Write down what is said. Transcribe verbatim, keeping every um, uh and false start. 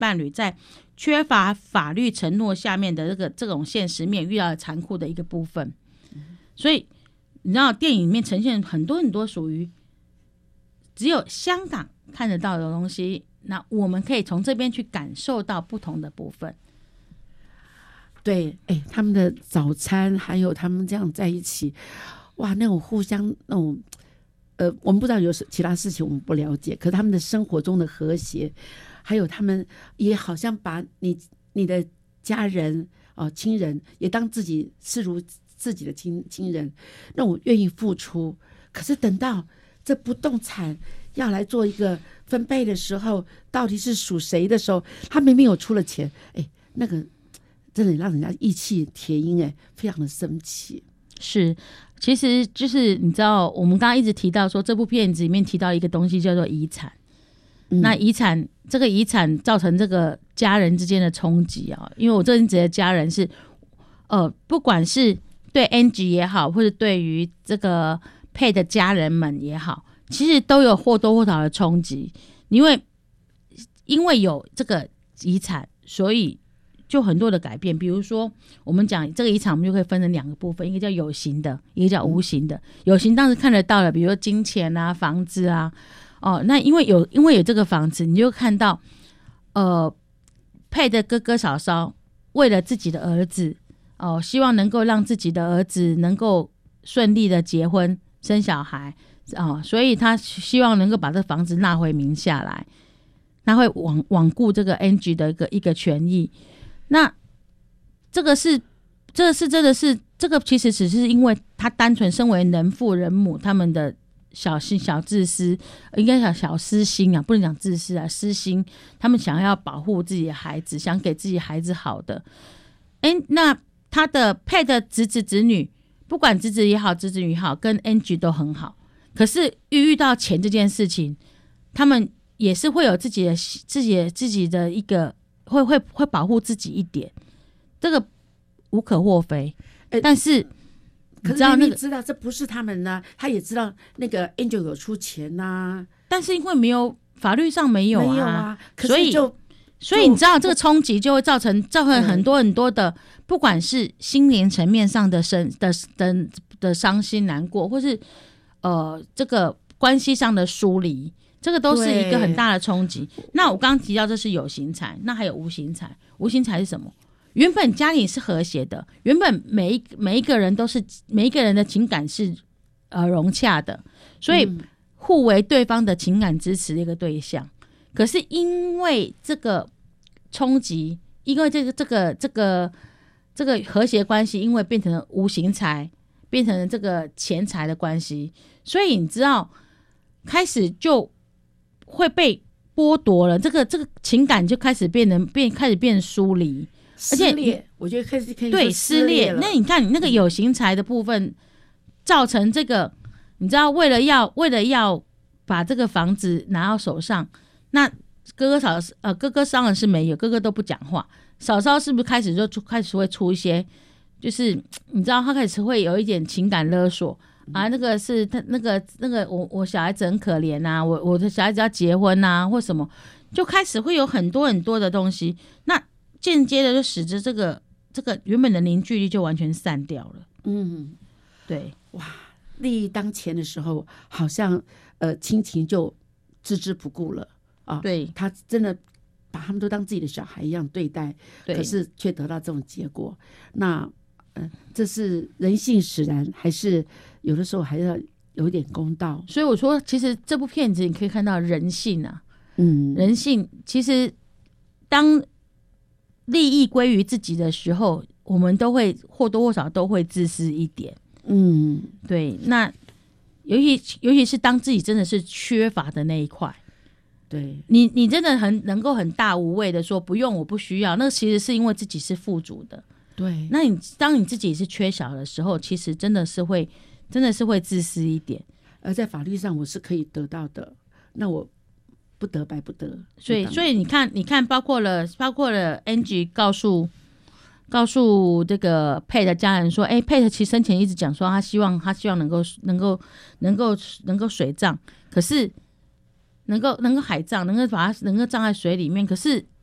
伴侣在缺乏法律承诺下面的这个这种现实面遇到的残酷的一个部分。所以你知道电影里面呈现很多很多属于只有香港看得到的东西，那我们可以从这边去感受到不同的部分。 对，哎，他们的早餐还有他们这样在一起，哇，那种互相那种呃，我们不知道有其他事情我们不了解，可是他们的生活中的和谐，还有他们也好像把你你的家人哦、呃、亲人也当自己视如自己的亲亲人，那我愿意付出。可是等到这不动产要来做一个分配的时候，到底是属谁的时候，他明明有出了钱，哎，那个真的让人家义气铁鹰，哎，非常的生气。 是，其实就是你知道，我们刚刚一直提到说，这部片子里面提到一个东西叫做遗产。嗯、那遗产，这个遗产造成这个家人之间的冲击啊，因为我这里指的家人是，呃，不管是对 Angie 也好，或者对于这个配的家人们也好，其实都有或多或少的冲击，因为因为有这个遗产，所以就很多的改变。比如说我们讲这个遗产，我们就可以分成两个部分，一个叫有形的，一个叫无形的。有形当时看得到的，比如说金钱啊、房子啊，哦，那因为有因为有这个房子，你就看到呃配的哥哥嫂嫂为了自己的儿子哦，希望能够让自己的儿子能够顺利的结婚生小孩哦，所以他希望能够把这房子纳回名下来，他会罔罔顾这个 Angie 的一个一个权益。那这个是这个是真的是这个其实只是因为他单纯身为人父人母他们的小心小自私，应该讲小私心啊，不能讲自私啊，私心，他们想要保护自己的孩子，想给自己孩子好的。哎，那他的配的侄子侄女，不管侄子也好侄子女也好，跟 Angie 都很好，可是遇到钱这件事情，他们也是会有自己的自己的自己的一个会会会保护自己一点，这个无可厚非。欸、但是可是你知道这不是他们呢、啊，他也知道那个 Angel 有出钱呐、啊， 但是因为没有法律上没有啊， 没有啊，可所以就所以你知道这个冲击就会造成造成很多很多的，嗯、不管是心灵层面上的生的的的伤心难过，或是呃这个关系上的疏离，这个都是一个很大的冲击。那我刚刚提到这是有形财，那还有无形财。无形财是什么？原本家里是和谐的，原本每一每一个人都是每一个人的情感是呃融洽的，所以互为对方的情感支持的一个对象。可是因为这个冲击，因为这个这个这个这个和谐关系，因为变成了无形财，变成了这个钱财的关系，所以你知道，开始就会被剥夺了，这个这个情感就开始变成变开始变疏离。而且撕裂，我觉得开始可以对撕裂。那你看，你那个有形财的部分，造成这个，你知道，为了要为了要把这个房子拿到手上，那哥哥嫂呃哥哥当然是没有，哥哥都不讲话，嫂嫂是不是开始就开始会出一些，就是你知道，他开始会有一点情感勒索啊，那个是他那个那个我我小孩子很可怜啊，我我的小孩子要结婚啊，或什么，就开始会有很多很多的东西，那。间接的就使得这个这个原本的凝聚力就完全散掉了。嗯，对， 哇，利益当前的时候，好像呃亲情就置之不顾了啊。 对， 他真的把他们都当自己的小孩一样对待， 对， 可是却得到这种结果。那呃，这是人性使然，还是有的时候还要有一点公道？ 所以我说，其实这部片子你可以看到人性啊， 嗯， 人性其实当。利益归于自己的时候，我们都会或多或少都会自私一点。 嗯， 对。那尤其尤其是当自己真的是缺乏的那一块， 对你你真的很能够很大无畏的说不用，我不需要，那其实是因为自己是富足的。 对。 那你当你自己是缺少的时候，其实真的是会真的是会自私一点。 而在法律上我是可以得到的，那我。不得白不得， 所以所以你看，你看，包括了包括了 Angie 告诉告诉这个 Pate 的家人说，哎、欸、，Pate 其实生前一直讲说，他希望他希望能够能够能够能够水葬，可是能够能够海葬，能够把它能够葬在水里面，可是